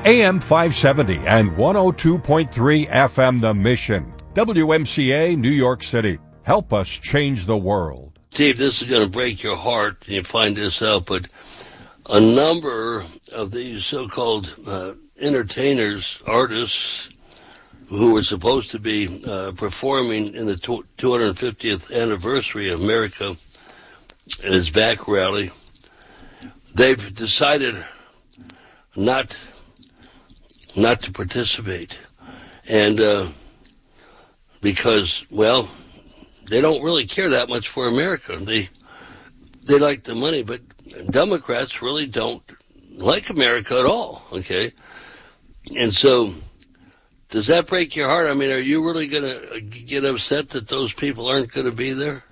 AM 570 and 102.3 FM The Mission. WMCA, New York City. Help us change the world. Steve, this is going to break your heart, and you find this out, but a number of these so-called entertainers, artists, who were supposed to be performing in the 250th anniversary of America Is Back rally, they've decided not to participate. And because, well, they don't really care that much for America. They like the money, but Democrats really don't like America at all, okay? And so, does that break your heart? I mean, are you really going to get upset that those people aren't going to be there?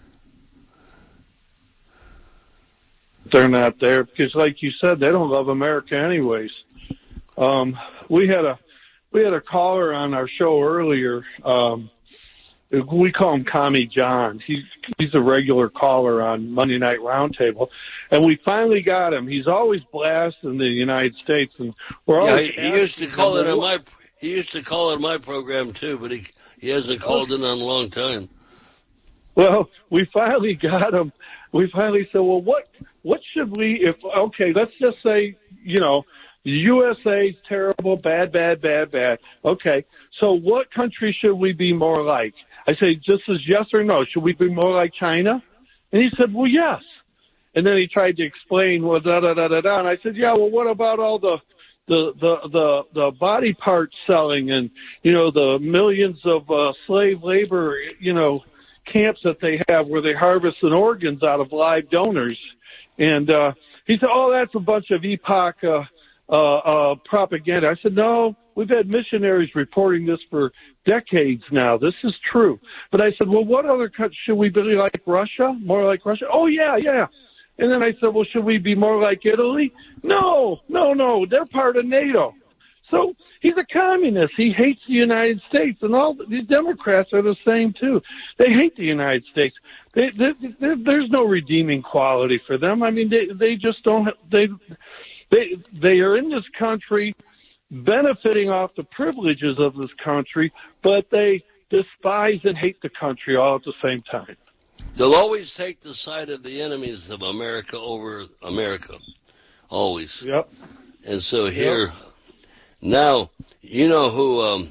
They're not there because, like you said, they don't love America anyways. We had a caller on our show earlier. We call him Commie John. He's a regular caller on Monday Night Roundtable, and we finally got him. He's always blasting the United States, and we're always. He used to call it on my. He used to call it my program too, but he hasn't called in on a long time. Well, we finally got him. We finally said, well, what should we? Okay, let's just say, the USA's terrible, bad. Okay, so what country should we be more like? I say, just as yes or no. Should we be more like China? And he said, well, yes. And then he tried to explain, well, And I said, yeah, well, what about all the body part selling and, the millions of slave labor, camps that they have where they harvest the organs out of live donors. And he said, oh, that's a bunch of epoch propaganda. I said, no, we've had missionaries reporting this for decades now. This is true. But I said, well, what other country should we be like Russia? More like Russia? Oh, yeah. And then I said, well, should we be more like Italy? No. They're part of NATO. So he's a communist. He hates the United States, and all these Democrats are the same too. They hate the United States. There's no redeeming quality for them. I mean, they just don't. They are in this country, benefiting off the privileges of this country, but they despise and hate the country all at the same time. They'll always take the side of the enemies of America over America. Always. Yep. And so here. Yep. Now, you know who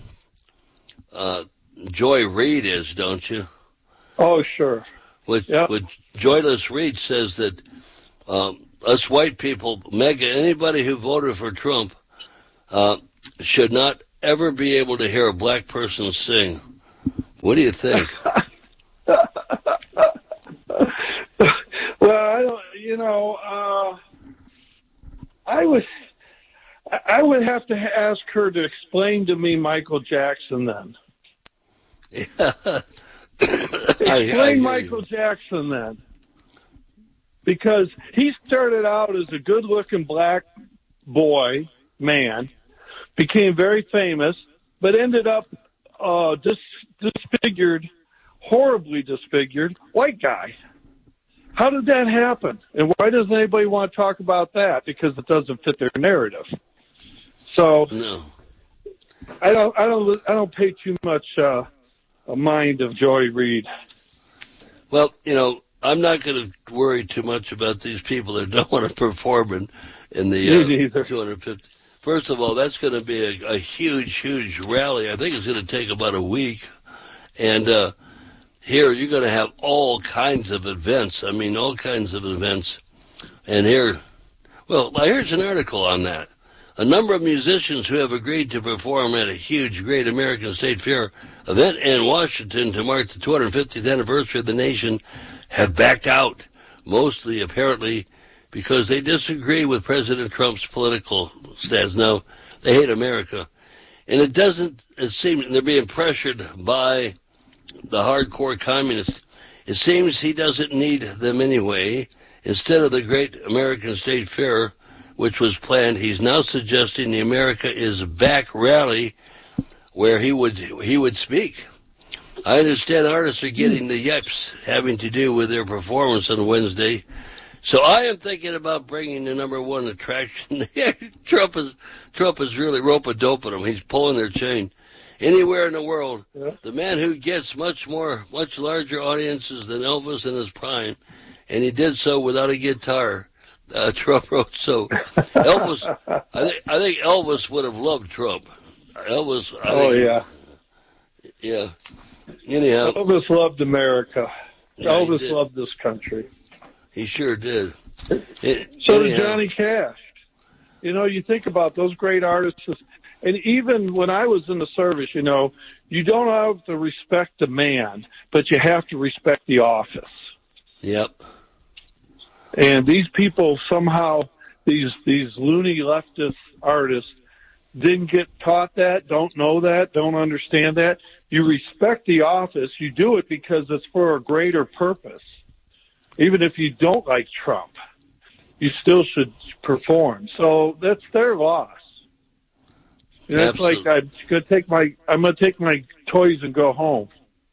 Joy Reid is, don't you? Oh, sure. What Joyless Reid says that us white people, anybody who voted for Trump, should not ever be able to hear a black person sing. What do you think? Well, I would have to ask her to explain to me Michael Jackson then. Yeah. Explain Michael Jackson then. Because he started out as a good-looking black man, became very famous, but ended up disfigured, horribly disfigured, white guy. How did that happen? And why doesn't anybody want to talk about that? Because it doesn't fit their narrative. So no. I don't pay too much mind of Joy Reid. Well, I'm not going to worry too much about these people that don't want to perform in the 250. First of all, that's going to be a huge rally. I think it's going to take about a week. And here you're going to have all kinds of events. I mean, all kinds of events. And here's an article on that. A number of musicians who have agreed to perform at a huge Great American State Fair event in Washington to mark the 250th anniversary of the nation have backed out, mostly apparently because they disagree with President Trump's political stance. Now, they hate America. And it seems they're being pressured by the hardcore communists. It seems he doesn't need them anyway. Instead of the Great American State Fair, which was planned, he's now suggesting the America Is Back rally where he would speak. I understand artists are getting the yips having to do with their performance on Wednesday So I am thinking about bringing the number one attraction. Trump is really rope-a-doping them. He's pulling their chain. Anywhere in the world, the man who gets much larger audiences than Elvis in his prime, and he did so without a guitar. Trump wrote so. Elvis, I think Elvis would have loved Trump. Elvis. Yeah. Anyhow, Elvis loved America. Yeah, Elvis loved this country. He sure did. So did Johnny Cash. You know, you think about those great artists, and even when I was in the service, you know, you don't have to respect the man, but you have to respect the office. Yep. And these people somehow, these loony leftist artists, didn't get taught that, don't know that, don't understand that. You respect the office. You do it because it's for a greater purpose. Even if you don't like Trump, you still should perform. So that's their loss. It's like I'm gonna take my toys and go home.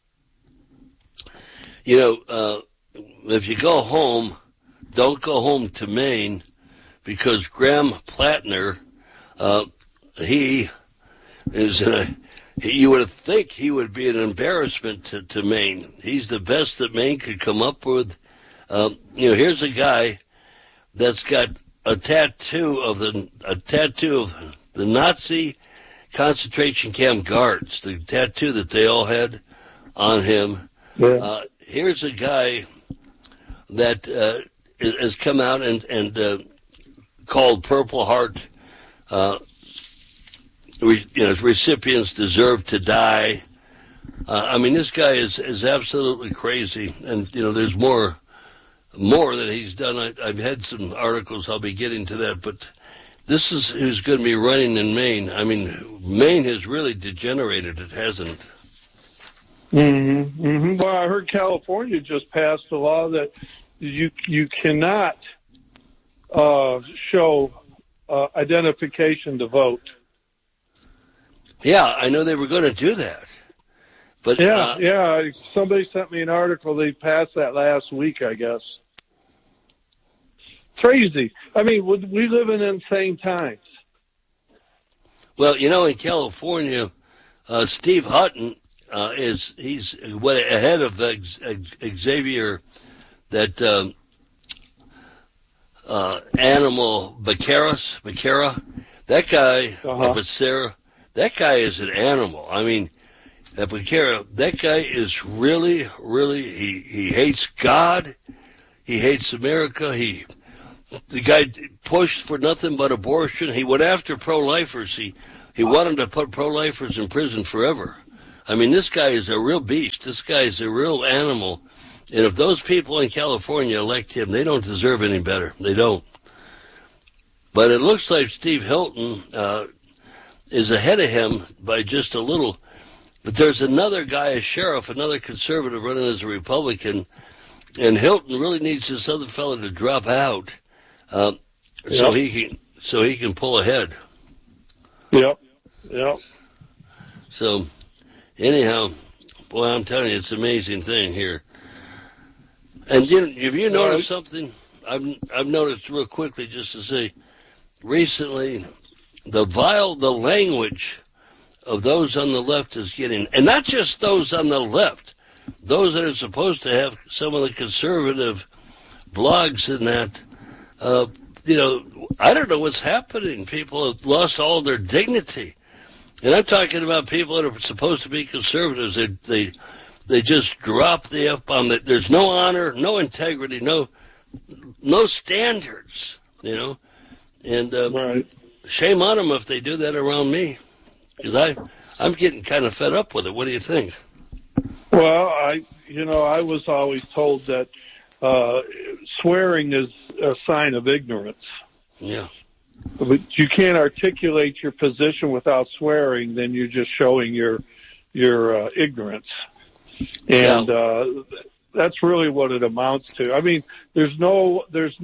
You know, if you go home, don't go home to Maine, because Graham Plattner, he is in a. You would think he would be an embarrassment to Maine. He's the best that Maine could come up with. You know, here's a guy that's got a tattoo of the Nazi concentration camp guards, the tattoo that they all had on him. Yeah. Here's a guy that has come out and called Purple Heart. Recipients deserve to die. I mean, this guy is absolutely crazy, and you know, there's more that he's done. I've had some articles. I'll be getting to that, but this is who's going to be running in Maine. I mean, Maine has really degenerated. It hasn't. Mm-hmm. Mm-hmm. Well, I heard California just passed a law that you cannot show identification to vote. Yeah, I know they were going to do that. But yeah. Somebody sent me an article. They passed that last week, I guess. Crazy. I mean, we live in insane times. Well, you know, in California, Steve Hutton he's ahead of Xavier, that animal Becerra. That guy, Becerra. That guy is an animal. I mean, Becerra, that guy is really, he hates God. He hates America. The guy pushed for nothing but abortion. He went after pro-lifers. He wanted to put pro-lifers in prison forever. I mean, this guy is a real beast. This guy is a real animal. And if those people in California elect him, they don't deserve any better. They don't. But it looks like Steve Hilton is ahead of him by just a little. But there's another guy, a sheriff, another conservative running as a Republican, and Hilton really needs this other fellow to drop out so he can pull ahead. Yep. So anyhow, boy, I'm telling you, it's an amazing thing here. And have you noticed something? I've noticed real quickly, just to say, recently, the language of those on the left is getting, and not just those on the left, those that are supposed to have some of the conservative blogs in that, I don't know what's happening. People have lost all their dignity. And I'm talking about people that are supposed to be conservatives. They just drop the F-bomb. There's no honor, no integrity, no standards, And right. Shame on them if they do that around me, because I'm getting kind of fed up with it. What do you think? Well, I was always told that swearing is a sign of ignorance. Yeah. But you can't articulate your position without swearing, then you're just showing your ignorance. And that's really what it amounts to. I mean, there's no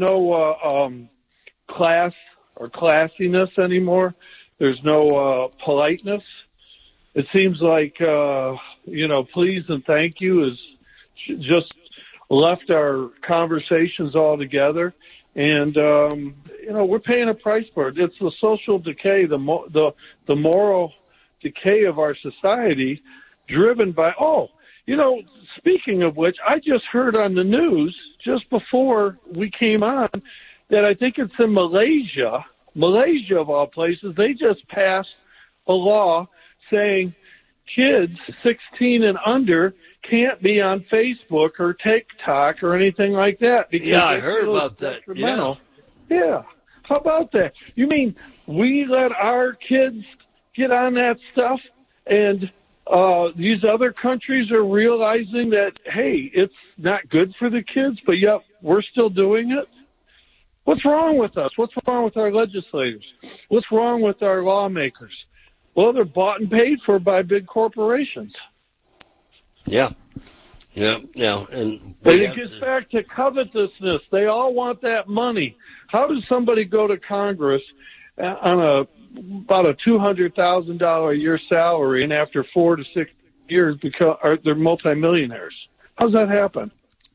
class or classiness anymore. There's no politeness. It seems like please and thank you is just left our conversations altogether. And, we're paying a price for it. It's the social decay, the moral decay of our society driven by, speaking of which, I just heard on the news just before we came on that I think it's in Malaysia of all places, they just passed a law saying kids 16 and under can't be on Facebook or TikTok or anything like that. Because I heard about that. Yeah. How about that? You mean we let our kids get on that stuff and these other countries are realizing that, hey, it's not good for the kids, but yet we're still doing it? What's wrong with us? What's wrong with our legislators? What's wrong with our lawmakers? Well, they're bought and paid for by big corporations. Yeah. And it gets back to covetousness. They all want that money. How does somebody go to Congress on about a $200,000 a year salary, and after 4 to 6 years they're multimillionaires? How's that happen?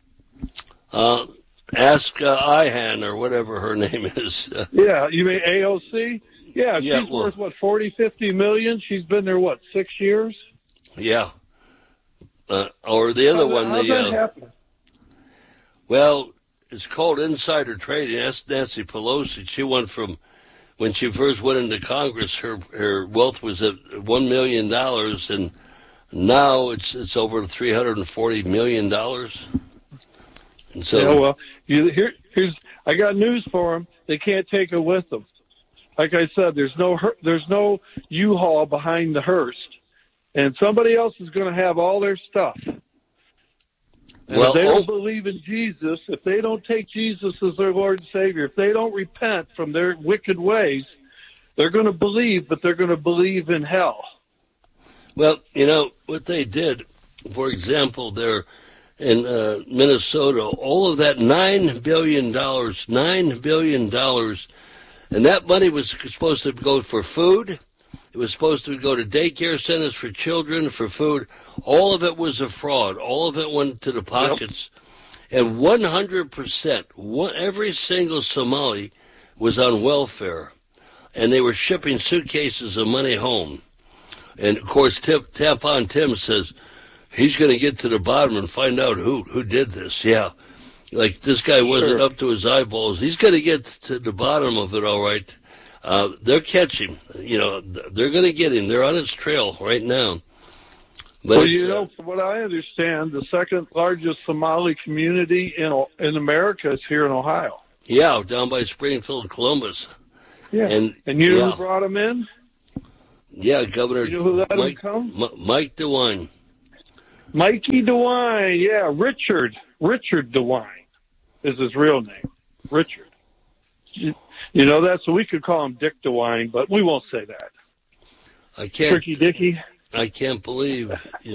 Ask Ihan or whatever her name is. Yeah, you mean AOC? Yeah, she's worth, 40, 50 million? She's been there, 6 years? Yeah. Or the other one. How's that happen? Well, it's called insider trading. That's Nancy Pelosi. She went from, when she first went into Congress, her wealth was at $1 million, and now it's over $340 million. And so, I got news for them. They can't take it with them. Like I said, there's no U-Haul behind the hearse, and somebody else is going to have all their stuff. And if they don't believe in Jesus, if they don't take Jesus as their Lord and Savior, if they don't repent from their wicked ways, they're going to believe, but they're going to believe in hell. Well, what they did, for example, they're in Minnesota, all of that $9 billion, and that money was supposed to go for food. It was supposed to go to daycare centers for children, for food. All of it was a fraud. All of it went to the pockets. Yep. And 100%, every single Somali was on welfare. And they were shipping suitcases of money home. And, of course, Tampon Tim says he's going to get to the bottom and find out who did this. Yeah. Like, this guy wasn't up to his eyeballs. He's going to get to the bottom of it, all right. They're catching him. They're going to get him. They're on his trail right now. But from what I understand, the second largest Somali community in America is here in Ohio. Yeah, down by Springfield, Columbus. Yeah. And you know who brought him in? Yeah, Governor. You know who let him come? Mike DeWine. Mikey DeWine, yeah. Richard DeWine is his real name. Richard. So we could call him Dick DeWine, but we won't say that. I can't. Tricky Dicky. I can't believe,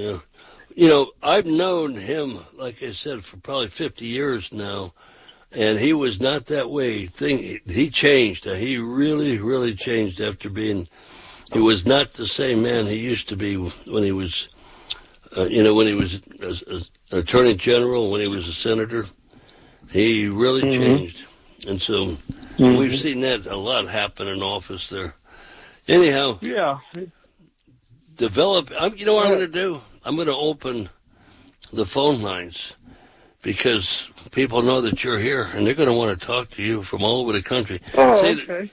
I've known him, like I said, for probably 50 years now, and he was not that way. He changed. He really, really changed after he was not the same man he used to be when he was, when he was an attorney general, when he was a senator. He really changed. And so we've seen that a lot happen in office there. Anyhow. Yeah. You know what I'm going to do? I'm going to open the phone lines because people know that you're here and they're going to want to talk to you from all over the country. Okay.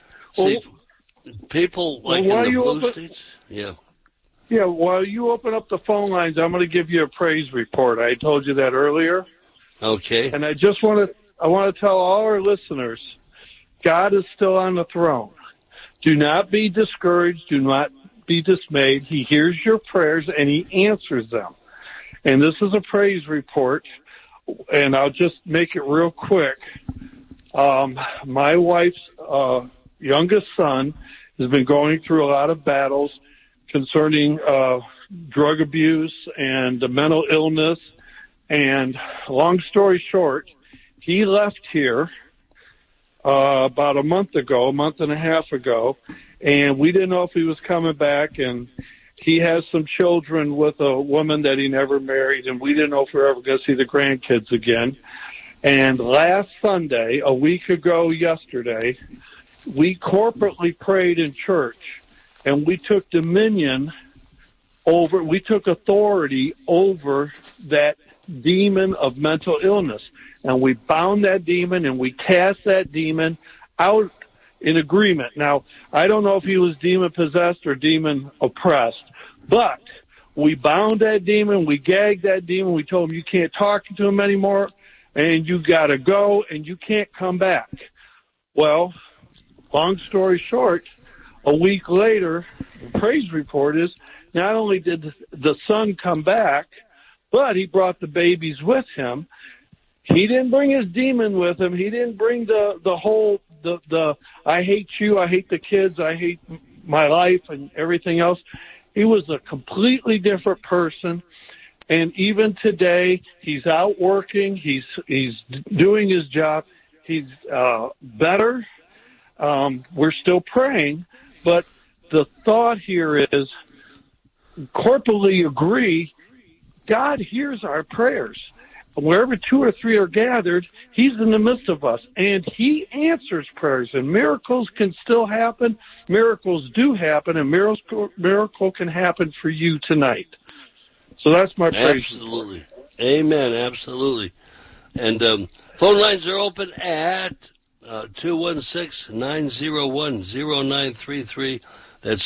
People like in the blue states? Yeah. Yeah, while you open up the phone lines, I'm going to give you a praise report. I told you that earlier. Okay. And I want to tell all our listeners, God is still on the throne. Do not be discouraged. Do not be dismayed. He hears your prayers and he answers them. And this is a praise report, and I'll just make it real quick. My wife's youngest son has been going through a lot of battles concerning drug abuse and mental illness. And long story short, he left here about a month and a half ago, and we didn't know if he was coming back. And he has some children with a woman that he never married, and we didn't know if we were ever going to see the grandkids again. And last Sunday, a week ago yesterday, we corporately prayed in church, and we took authority over that demon of mental illness. And we bound that demon, and we cast that demon out in agreement. Now, I don't know if he was demon-possessed or demon-oppressed, but we bound that demon, we gagged that demon, we told him you can't talk to him anymore, and you got to go, and you can't come back. Well, long story short, a week later, the praise report is not only did the son come back, but he brought the babies with him. He didn't bring his demon with him. He didn't bring the whole I hate you, I hate the kids, I hate my life and everything else. He was a completely different person. And even today, he's out working. He's doing his job. He's better. We're still praying, but the thought here is corporately agree. God hears our prayers. Wherever 2 or 3 are gathered, he's in the midst of us, and he answers prayers, and miracles can still happen. Miracles do happen, and miracle can happen for you tonight. So that's my praise. Absolutely. Amen. Absolutely. And phone lines are open at 216-901-0933. That's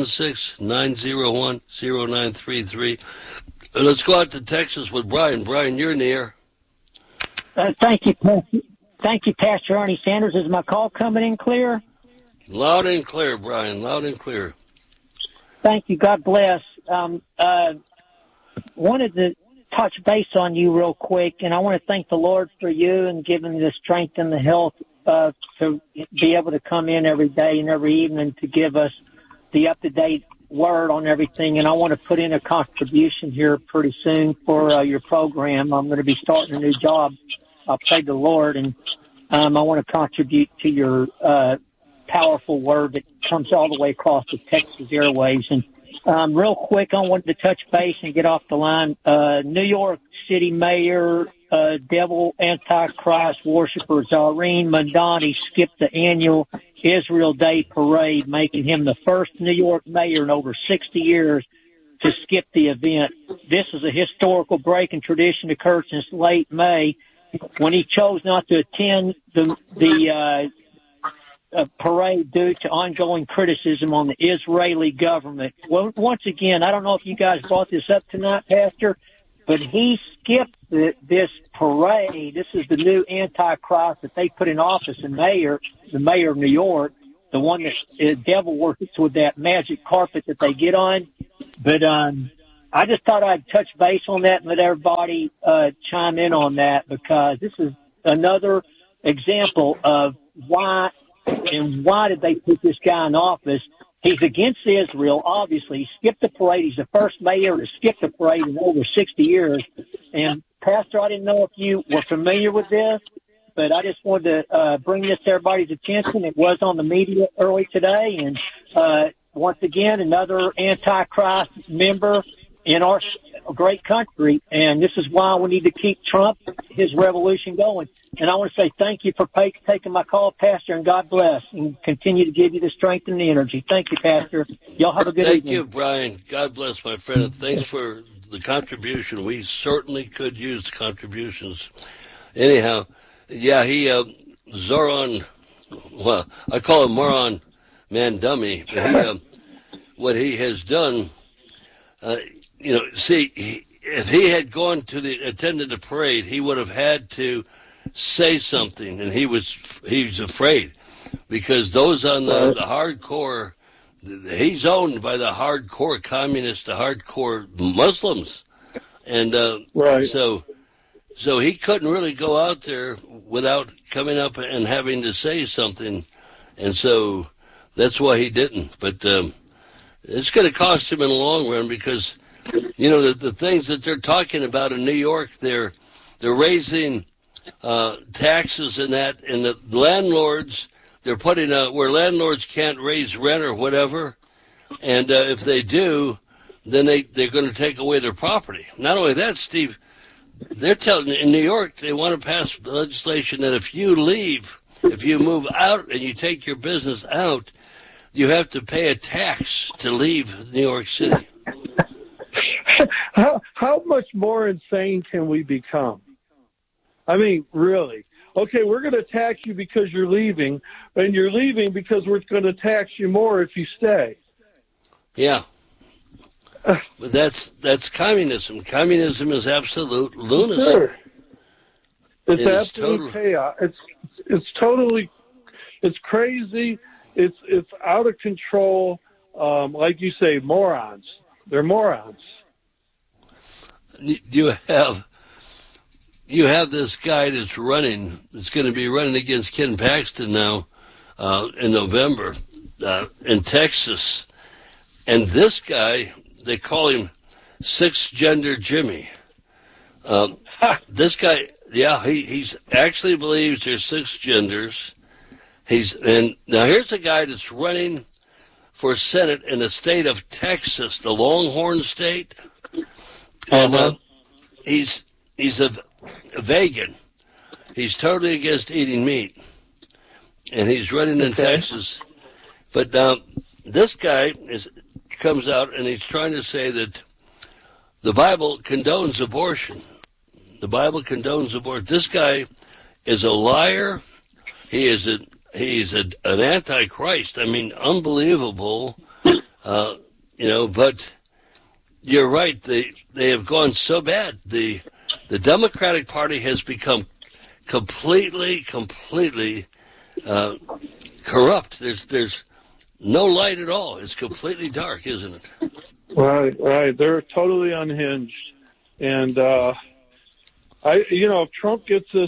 216-901-0933. Let's go out to Texas with Brian. Brian, you're in the air. Thank you, Pastor Ernie Sanders. Is my call coming in clear? Loud and clear, Brian. Loud and clear. Thank you. God bless. Wanted to touch base on you real quick, and I want to thank the Lord for you and giving the strength and the health to be able to come in every day and every evening to give us the up-to-date word on everything. And I want to put in a contribution here pretty soon for your program. I'm going to be starting a new job. I'll pray the Lord, and I want to contribute to your powerful word that comes all the way across the Texas airwaves. And real quick, I wanted to touch base and get off the line. New York City Mayor, devil Antichrist worshiper Zareen Madani skipped the annual Israel Day Parade, making him the first New York mayor in over 60 years to skip the event. This is a historical break in tradition occurred since late May when he chose not to attend the parade due to ongoing criticism on the Israeli government. Well, once again, I don't know if you guys brought this up tonight, Pastor, but he skipped this parade. This is the new Antichrist that they put in office, the mayor of New York, the one that devil worships with that magic carpet that they get on. But I just thought I'd touch base on that and let everybody chime in on that, because this is another example of why did they put this guy in office. He's against Israel, obviously. He skipped the parade. He's the first mayor to skip the parade in over 60 years. And, Pastor, I didn't know if you were familiar with this, but I just wanted to bring this to everybody's attention. It was on the media early today. And once again, another Antichrist member in our great country. And this is why we need to keep Trump, his revolution going. And I want to say thank you for taking my call, Pastor, and God bless, and continue to give you the strength and the energy. Thank you, Pastor. Y'all have a good evening. Thank you, Brian. God bless, my friend. And thanks for the contribution. We certainly could use contributions. Anyhow, yeah, Zoran, well, I call him Moron Man Dummy, but what he has done, if he had attended the parade, he would have had to say something, and he's afraid, because those on the hardcore, he's owned by the hardcore communists, the hardcore Muslims, and right. So he couldn't really go out there without coming up and having to say something, and so that's why he didn't. But it's going to cost him in the long run, because the things that they're talking about in New York, they're raising taxes and that, and the landlords, they're putting where landlords can't raise rent or whatever, and if they do, then they're going to take away their property. Not only that, Steve, they're telling in New York they want to pass legislation that if you move out and you take your business out, you have to pay a tax to leave New York City. How much more insane can we become? I mean, really. Okay, we're going to tax you because you're leaving, and you're leaving because we're going to tax you more if you stay. Yeah. But that's communism. Communism is absolute lunacy. Sure. It's absolute chaos. It's totally, it's crazy. It's out of control. Like you say, morons. They're morons. You have this guy that's running. That's going to be running against Ken Paxton now in November in Texas, and this guy, they call him Six-Gender Jimmy. This guy, he's actually believes there's 6 genders. And now here's a guy that's running for Senate in the state of Texas, the Longhorn State. And he's a vegan. He's totally against eating meat, and he's running in Texas. But this guy comes out and he's trying to say that the Bible condones abortion. The Bible condones abortion. This guy is a liar. He's an antichrist. I mean, unbelievable. But you're right. They have gone so bad. The Democratic Party has become completely corrupt. There's no light at all. It's completely dark, isn't it? Right. They're totally unhinged. And if Trump gets this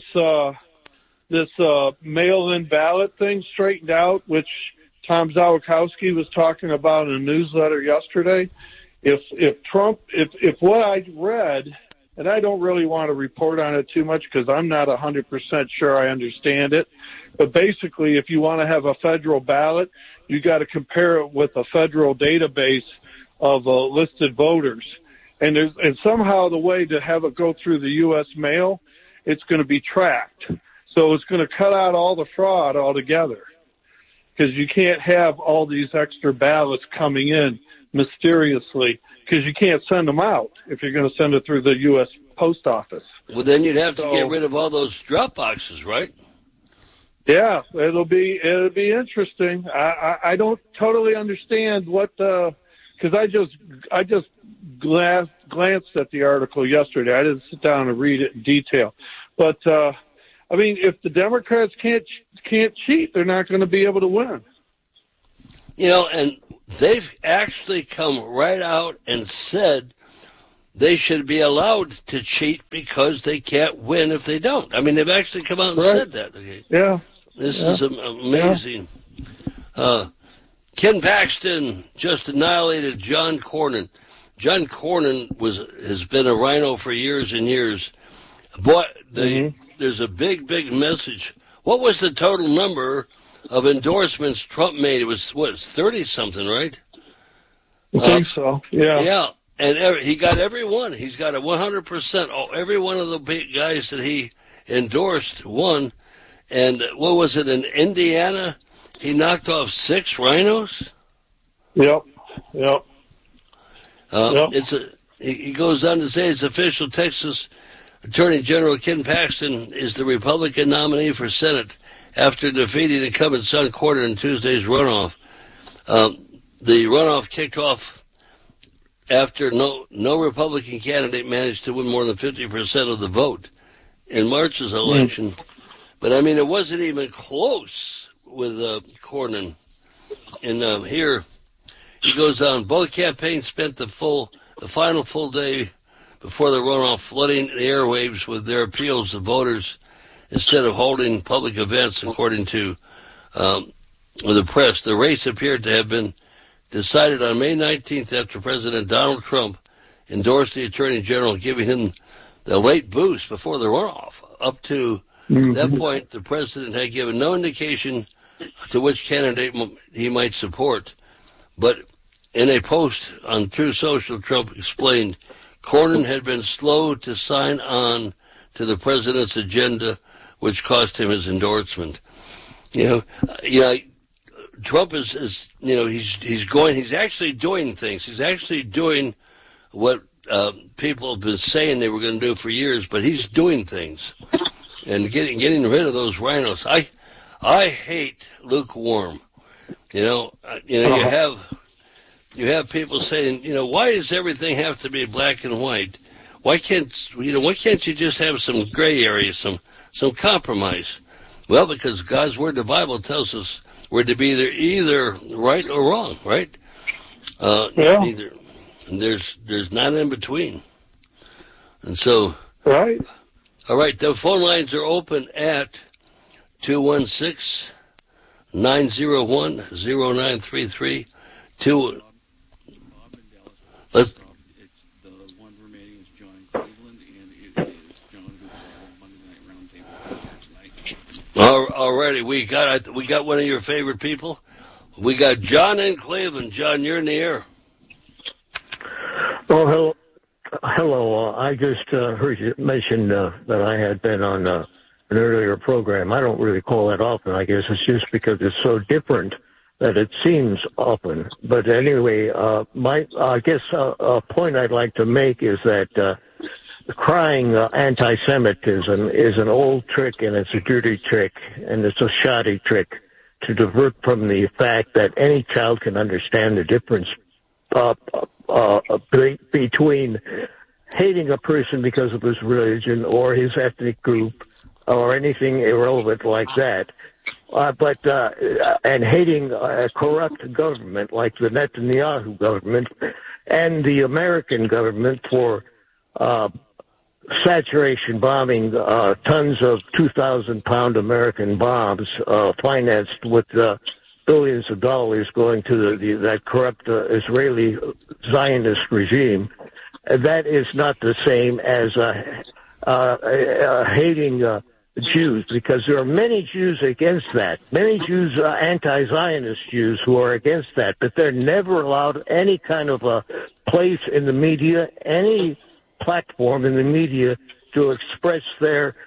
mail-in ballot thing straightened out, which Tom Zawakowski was talking about in a newsletter yesterday, if what I read, and I don't really want to report on it too much because I'm not 100% sure I understand it, but basically if you want to have a federal ballot, you got to compare it with a federal database of listed voters. And somehow the way to have it go through the U.S. mail, it's going to be tracked. So it's going to cut out all the fraud altogether because you can't have all these extra ballots coming in mysteriously because you can't send them out if you're going to send it through the U.S. Post Office. Well, then you'd have to get rid of all those drop boxes, right? Yeah, it'll be interesting. I don't totally understand because I just glanced at the article yesterday. I didn't sit down and read it in detail, but I mean, if the Democrats can't cheat, they're not going to be able to win. And they've actually come right out and said they should be allowed to cheat because they can't win if they don't. I mean, they've actually come out and said that. Okay. Yeah. This is amazing. Yeah. Ken Paxton just annihilated John Cornyn. John Cornyn has been a rhino for years and years. Boy, there's a big message. What was the total number of endorsements Trump made? It was 30-something, right? I think so. Yeah. Yeah, and he got every one. He's got a 100%. Every one of the big guys that he endorsed won. And what was it in Indiana? He knocked off 6 rhinos. Yep. He goes on to say, it's official. Texas Attorney General Ken Paxton is the Republican nominee for Senate after defeating incumbent John Cornyn in Tuesday's runoff. The runoff kicked off after no Republican candidate managed to win more than 50% of the vote in March's election. But, I mean, it wasn't even close with Cornyn. And here he goes on. Both campaigns spent the final full day before the runoff flooding the airwaves with their appeals to voters instead of holding public events, according to the press. The race appeared to have been decided on May 19th after President Donald Trump endorsed the Attorney General, giving him the late boost before the runoff. Up to that point, the president had given no indication to which candidate he might support. But in a post on Truth Social, Trump explained Cornyn had been slow to sign on to the president's agenda, which cost him his endorsement. Trump is he's actually doing things. He's actually doing what people have been saying they were going to do for years, but he's doing things and getting rid of those rhinos. I hate lukewarm. You have people saying, why does everything have to be black and white? Why can't you just have some gray areas, some compromise? Well, because God's word, the Bible, tells us we're to be either right or wrong, right? Neither. And there's not in between. And so, right. All right, the phone lines are open at 216-901-0933. Let's. It's the one remaining is John Cleveland, and it is John who Monday Night Roundtable tonight. Alrighty, we got one of your favorite people. We got John in Cleveland. John, you're in the air. Oh, hello. I just heard you mention that I had been on an earlier program. I don't really call that often. I guess it's just because it's so different that it seems often. But anyway, a point I'd like to make is that crying anti-Semitism is an old trick, and it's a dirty trick, and it's a shoddy trick to divert from the fact that any child can understand the difference between hating a person because of his religion or his ethnic group or anything irrelevant like that. And hating a corrupt government like the Netanyahu government and the American government for saturation bombing tons of 2,000-pound American bombs financed with billions of dollars going to that corrupt Israeli Zionist regime. That is not the same as hating Jews, because there are many Jews against that. Many Jews, anti-Zionist Jews, who are against that, but they're never allowed any kind of a place in the media, any platform in the media to express their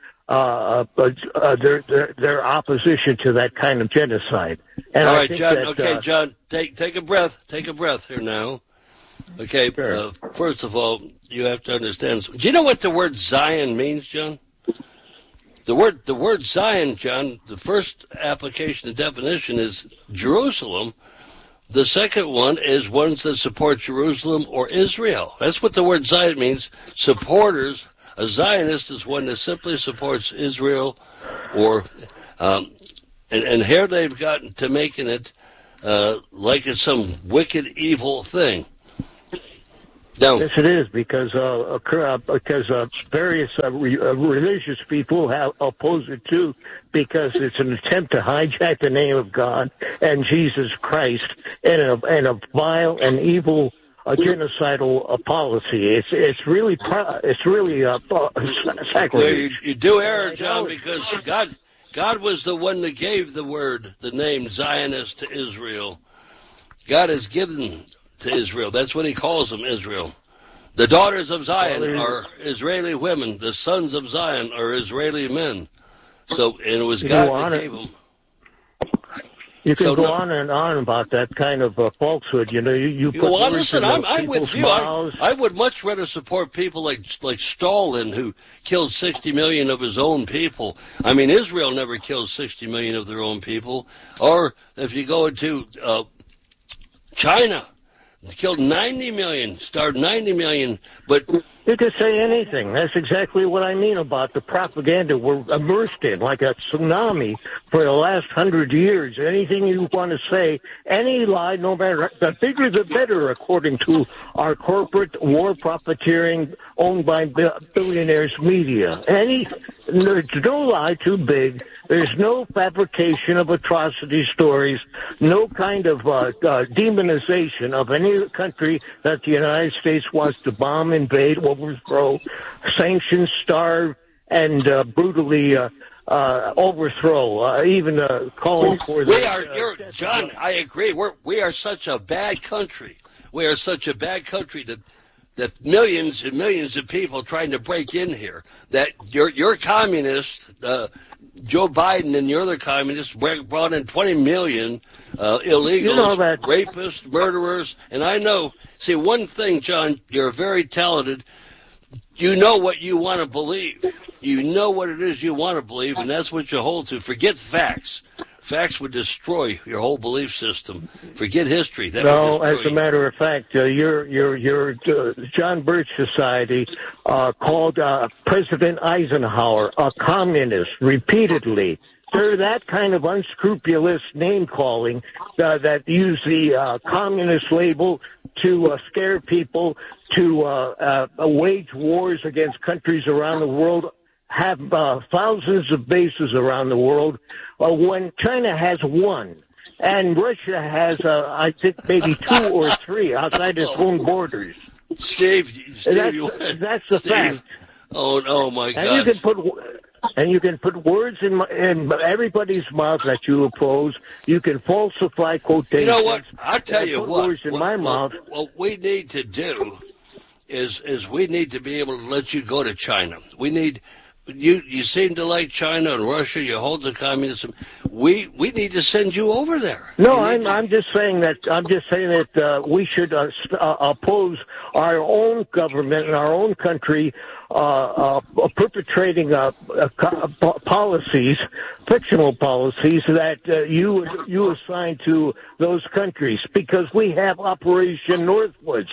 opposition to that kind of genocide. And all right, John. John, take a breath. Take a breath here now. Okay. Sure. First of all, you have to understand. Do you know what the word Zion means, John? The word Zion, John, the first application, the definition is Jerusalem. The second one is ones that support Jerusalem or Israel. That's what the word Zion means. Supporters. A Zionist is one that simply supports Israel or, and here they've gotten to making it like it's some wicked, evil thing. No. Yes, it is, because various religious people oppose it too, because it's an attempt to hijack the name of God and Jesus Christ in a vile and evil genocidal policy. It's really sacrilege. You do err, John, because God was the one that gave the name Zionist to Israel. God has given to Israel. That's what he calls them, Israel. The daughters of Zion are Israeli women. The sons of Zion are Israeli men. So, and it was God that gave them. You can go on and on about that kind of falsehood. Listen, I'm with you. I would much rather support people like Stalin, who killed 60 million of his own people. I mean, Israel never killed 60 million of their own people. Or if you go to China, they killed 90 million, starved 90 million, but... You could say anything. That's exactly what I mean about the propaganda we're immersed in, like a tsunami for the last 100 years. Anything you want to say, any lie, no matter, the bigger the better, according to our corporate war profiteering owned by billionaires media. There's no lie too big. There's no fabrication of atrocity stories, no kind of demonization of any country that the United States wants to bomb, invade, overthrow, sanction, starve, and brutally overthrow, even calling for the... John, I agree. We are such a bad country. We are such a bad country that millions and millions of people trying to break in here, that your communist, Joe Biden and your other communists brought in 20 million illegals, rapists, murderers. And I know, see, one thing, John, you're very talented. You know what you want to believe. You know what it is you want to believe, and that's what you hold to. Forget facts. Facts would destroy your whole belief system. Forget history. No, as a matter of fact, your John Birch Society called President Eisenhower a communist repeatedly. They're that kind of unscrupulous name-calling that use the communist label to scare people, to wage wars against countries around the world, have thousands of bases around the world, when China has one, and Russia has, I think, maybe 2 or 3 outside its own borders. Steve, that's the fact. Oh my God! And you can put words in everybody's mouth that you oppose. You can falsify quotations. You know what? I'll tell you what. Words in my mouth. What we need to do is we need to be able to let you go to China. We need. You seem to like China and Russia. You hold the communism. We need to send you over there. No, I'm just saying that we should oppose our own government and our own country perpetrating policies, fictional policies that you assign to those countries, because we have Operation Northwoods,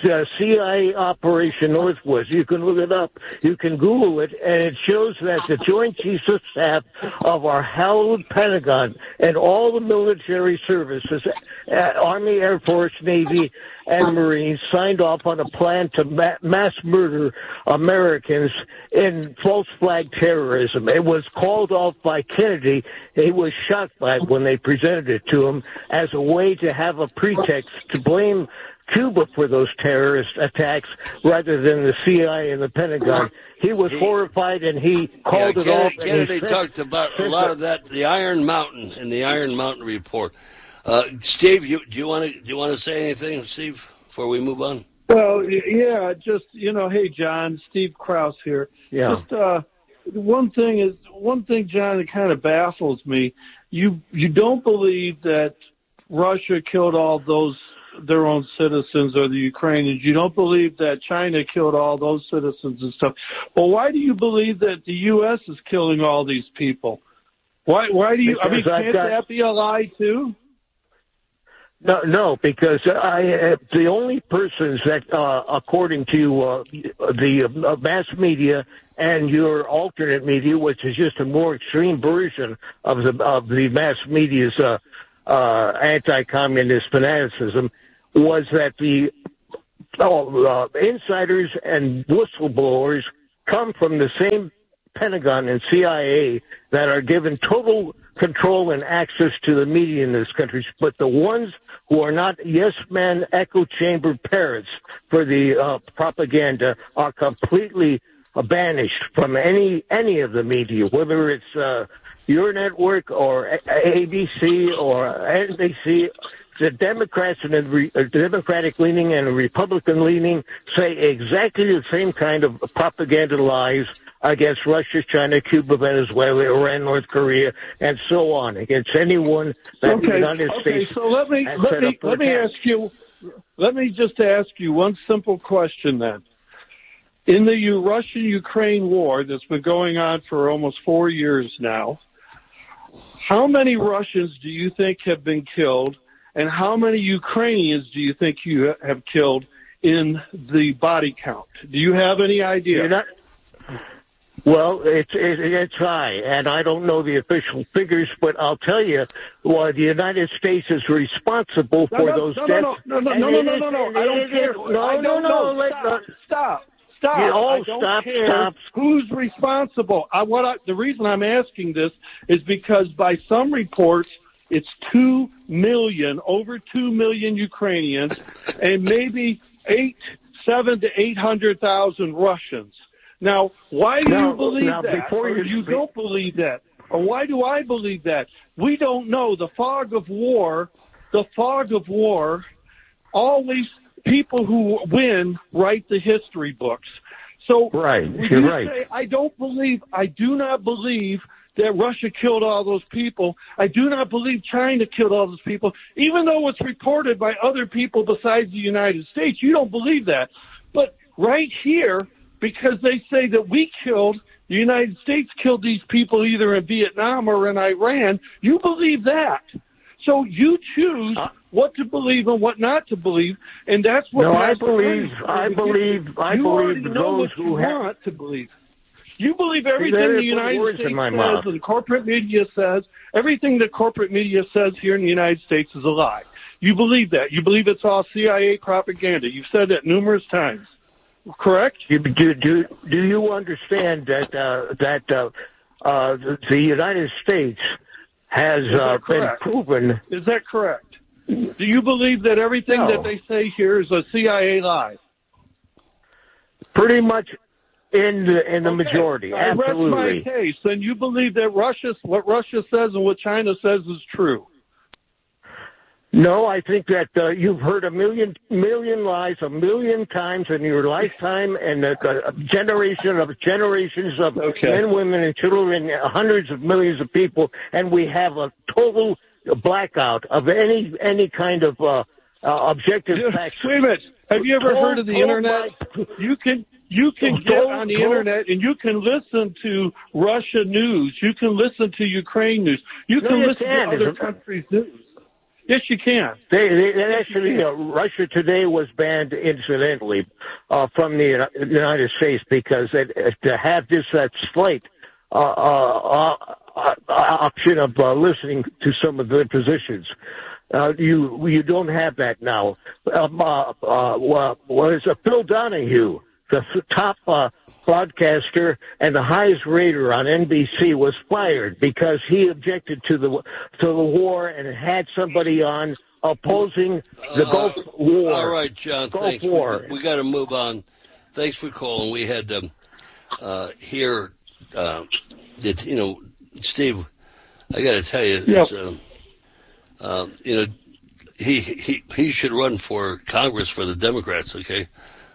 CIA Operation Northwoods. You can look it up. You can Google it, and it shows that the Joint Chiefs of Staff of our hallowed Pentagon and all the military services, Army, Air Force, Navy, and Marines, signed off on a plan to mass murder Americans in false flag terrorism. It was called off by Kennedy. He was shocked by it when they presented it to him as a way to have a pretext to blame Cuba for those terrorist attacks rather than the CIA and the Pentagon. He was horrified, and he called it off. Kennedy talked about a lot of that, the Iron Mountain, in the Iron Mountain report. Steve, do you want to say anything, Steve, before we move on? Well, yeah, just, hey, John, Steve Krause here. Yeah. Just one thing, John, that kind of baffles me. You don't believe that Russia killed all their own citizens, or the Ukrainians. You don't believe that China killed all those citizens and stuff. Well, why do you believe that the U.S. is killing all these people? Why do you? Can't that be a lie too? No, because the only persons that, according to the mass media and your alternate media, which is just a more extreme version of the mass media's anti-communist fanaticism, was that the insiders and whistleblowers come from the same Pentagon and CIA that are given total control and access to the media in this country. But the ones who are not yes-men echo chamber parrots for the propaganda are completely banished from any of the media, whether it's your network or ABC or NBC. The Democrats and the Democratic-leaning and the Republican-leaning say exactly the same kind of propaganda lies against Russia, China, Cuba, Venezuela, Iran, North Korea, and so on, against anyone that the United States. So let me just ask you one simple question then. In the Russian-Ukraine war that's been going on for almost 4 years now, how many Russians do you think have been killed? And how many Ukrainians do you think you have killed in the body count? Do you have any idea? Well, it's high, and I don't know the official figures, but I'll tell you, the United States is responsible for those deaths. No, I don't care. No. Stop. Stop. Who's responsible? The reason I'm asking this is because by some reports, it's 2 million, over 2 million Ukrainians, and maybe 700,000 to 800,000 Russians. Now, why do you believe that? Or you don't believe that? Or why do I believe that? We don't know. The fog of war, always people who win write the history books. So right, you're right. Say, I do not believe that Russia killed all those people. I do not believe China killed all those people, even though it's reported by other people besides the United States. You don't believe that. But right here, because they say that the United States killed these people either in Vietnam or in Iran, you believe that. So you choose what to believe and what not to believe, and that's what. No, I believe those who want to believe. You believe everything the United States says and corporate media says. Everything the corporate media says here in the United States is a lie. You believe that. You believe it's all CIA propaganda. You've said that numerous times. Correct? Do you understand that the United States has been proven? Is that correct? Do you believe that everything that they say here is a CIA lie? Pretty much in the majority, absolutely. I rest my case. Then you believe that what Russia says and what China says is true. No, I think that you've heard a million lies a million times in your lifetime, and generations of men, women, and children, hundreds of millions of people, and we have a total blackout of any kind of objective facts. Wait a minute. Have you ever heard of the Internet? You can get on the Internet and you can listen to Russia news. You can listen to Ukraine news. You can listen to other countries' news. Yes, you can. Russia Today was banned incidentally from the United States because to have this slate option of listening to some of their positions. You don't have that now. What is it? Phil Donahue, the top broadcaster and the highest rater on NBC, was fired because he objected to the war and had somebody on opposing the Gulf War. All right, John. Thanks. We got to move on. Thanks for calling. We had here that Steve. I got to tell you, he should run for Congress for the Democrats. Okay.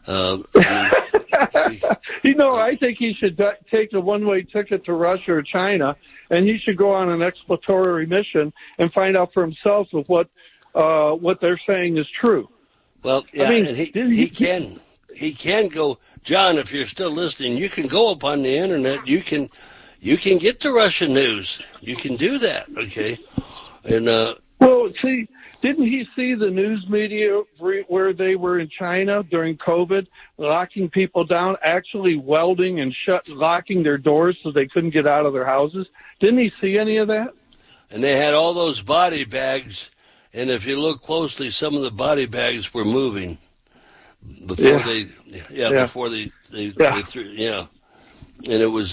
I think he should take a one-way ticket to Russia or China, and he should go on an exploratory mission and find out for himself if what they're saying is true. Well, yeah, I mean, and he can go. John, if you're still listening, you can go up on the Internet. You can get the Russian news. You can do that, okay? And well, see, didn't he see the news media where they were in China during COVID, locking people down, actually welding and locking their doors so they couldn't get out of their houses? Didn't he see any of that? And they had all those body bags, and if you look closely, some of the body bags were moving before they threw, and it was